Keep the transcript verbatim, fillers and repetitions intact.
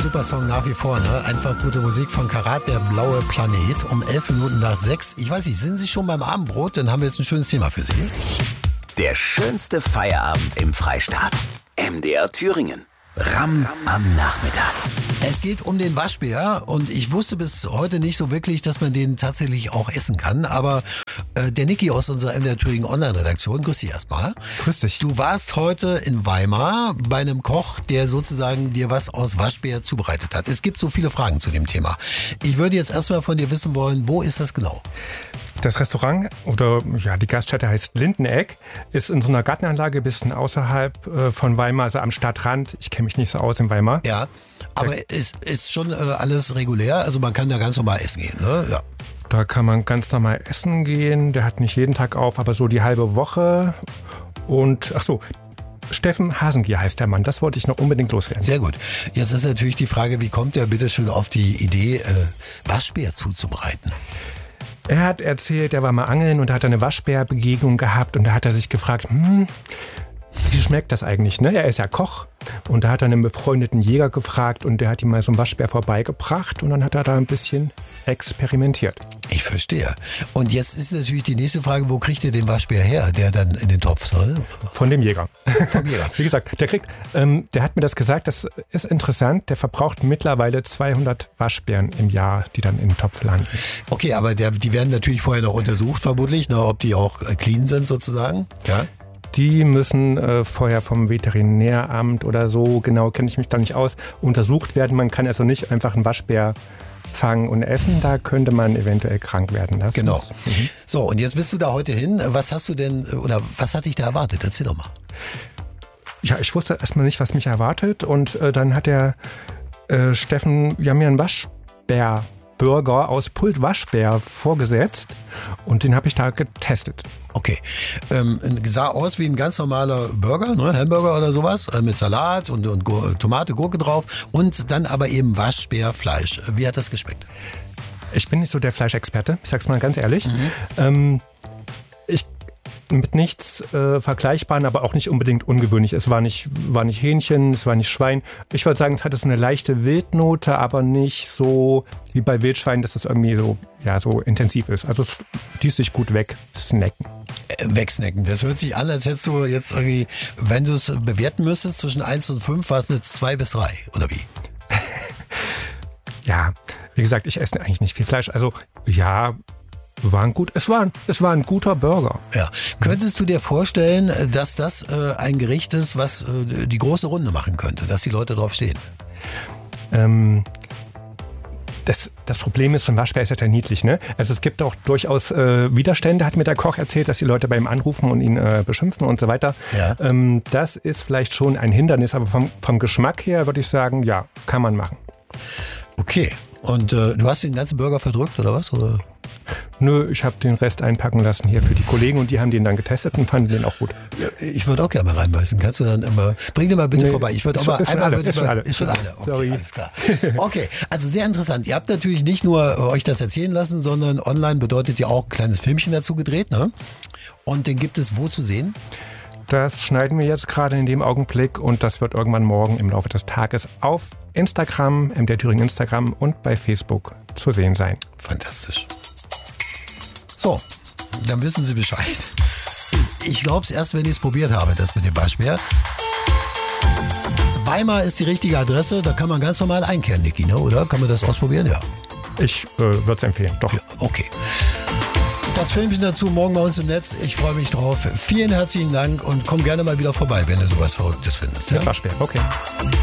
super Song nach wie vor, ne? Einfach gute Musik von Karat, der blaue Planet, um elf Minuten nach sechs. Ich weiß nicht, sind Sie schon beim Abendbrot? Dann haben wir jetzt ein schönes Thema für Sie. Der schönste Feierabend im Freistaat. M D R Thüringen. Ram am Nachmittag. Es geht um den Waschbär und ich wusste bis heute nicht so wirklich, dass man den tatsächlich auch essen kann. Aber äh, der Niki aus unserer M D R Thüringen Online-Redaktion, grüß dich erstmal. Grüß dich. Du warst heute in Weimar bei einem Koch, der sozusagen dir was aus Waschbär zubereitet hat. Es gibt so viele Fragen zu dem Thema. Ich würde jetzt erstmal von dir wissen wollen, wo ist das genau? Das Restaurant oder ja die Gaststätte heißt Lindeneck, ist in so einer Gartenanlage ein bisschen außerhalb äh, von Weimar, also am Stadtrand. Ich kenne mich nicht so aus in Weimar. Ja, aber es ist, ist schon äh, alles regulär, also man kann da ganz normal essen gehen, ne? Ja. Da kann man ganz normal essen gehen. Der hat nicht jeden Tag auf, aber so die halbe Woche. Und ach so, Steffen Hasengier heißt der Mann. Das wollte ich noch unbedingt loswerden. Sehr gut. Jetzt ist natürlich die Frage, wie kommt der bitte schön auf die Idee, äh, Waschbär zuzubereiten? Er hat erzählt, er war mal angeln und da hat eine Waschbärbegegnung gehabt und da hat er sich gefragt, hm, wie schmeckt das eigentlich? Ne? Er ist ja Koch und da hat er einen befreundeten Jäger gefragt und der hat ihm mal so einen Waschbär vorbeigebracht und dann hat er da ein bisschen experimentiert. Ich verstehe. Und jetzt ist natürlich die nächste Frage, wo kriegt ihr den Waschbär her, der dann in den Topf soll? Von dem Jäger. Vom Jäger. Wie gesagt, der kriegt, ähm, der hat mir das gesagt, das ist interessant, der verbraucht mittlerweile zweihundert Waschbären im Jahr, die dann im Topf landen. Okay, aber der, die werden natürlich vorher noch untersucht, vermutlich, ne, ob die auch äh, clean sind sozusagen. Ja. Die müssen äh, vorher vom Veterinäramt oder so, genau kenne ich mich da nicht aus, untersucht werden. Man kann also nicht einfach einen Waschbär fangen und essen, da könnte man eventuell krank werden. Das genau. Ist, mhm. So, und jetzt bist du da heute hin. Was hast du denn, oder was hat dich da erwartet? Erzähl doch mal. Ja, ich wusste erstmal nicht, was mich erwartet und äh, dann hat der äh, Steffen ja mir einen Waschbär Burger aus Pult Waschbär vorgesetzt und den habe ich da getestet. Okay, ähm, sah aus wie ein ganz normaler Burger, ne? Hamburger oder sowas, äh, mit Salat und, und Gur- Tomate, Gurke drauf und dann aber eben Waschbärfleisch. Wie hat das geschmeckt? Ich bin nicht so der Fleischexperte, ich sag's mal ganz ehrlich. Mhm. Ähm, ich mit nichts äh, vergleichbaren, aber auch nicht unbedingt ungewöhnlich. Es war nicht, war nicht Hähnchen, es war nicht Schwein. Ich würde sagen, es hatte so eine leichte Wildnote, aber nicht so wie bei Wildschwein, dass es irgendwie so, ja, so intensiv ist. Also es ließ sich gut wegsnacken. Äh, wegsnacken, das hört sich an, als hättest du jetzt irgendwie, wenn du es bewerten müsstest, zwischen eins und fünf, war es eine zwei bis drei, oder wie? Ja, wie gesagt, ich esse eigentlich nicht viel Fleisch. Also ja, war ein gut, es war, es war ein guter Burger. Ja. Könntest du dir vorstellen, dass das äh, ein Gericht ist, was äh, die große Runde machen könnte, dass die Leute drauf stehen? Ähm, das, das Problem ist, so ein Waschbär ist ja sehr niedlich, ne? Also es gibt auch durchaus äh, Widerstände, hat mir der Koch erzählt, dass die Leute bei ihm anrufen und ihn äh, beschimpfen und so weiter. Ja. Ähm, das ist vielleicht schon ein Hindernis, aber vom, vom Geschmack her würde ich sagen, ja, kann man machen. Okay. Und äh, du hast den ganzen Burger verdrückt, oder was? Oder? Nö, ich habe den Rest einpacken lassen hier für die Kollegen und die haben den dann getestet und fanden den auch gut. Ja, ich würde auch gerne mal reinbeißen. Kannst du dann immer, bring den mal bitte Nee, vorbei. Ich würde auch ist mal schon- ist schon einmal alle, bitte ist schon mal- alle. Ist schon alle. Okay, Sorry. alles klar. Okay, also sehr interessant. Ihr habt natürlich nicht nur äh, euch das erzählen lassen, sondern online bedeutet ja auch ein kleines Filmchen dazu gedreht, ne? Und den gibt es wo zu sehen? Das schneiden wir jetzt gerade in dem Augenblick und das wird irgendwann morgen im Laufe des Tages auf Instagram, M D R Thüringen Instagram und bei Facebook zu sehen sein. Fantastisch. So, dann wissen Sie Bescheid. Ich glaube es erst, wenn ich es probiert habe, das mit dem Waschbär. Weimar ist die richtige Adresse, da kann man ganz normal einkehren, Niki, ne? Oder? Kann man das ausprobieren? Ja. Ich äh, würde es empfehlen, doch. Ja, okay. Das Filmchen dazu morgen bei uns im Netz. Ich freue mich drauf. Vielen herzlichen Dank und komm gerne mal wieder vorbei, wenn du sowas Verrücktes findest. Ja? Mit Waschbär, okay.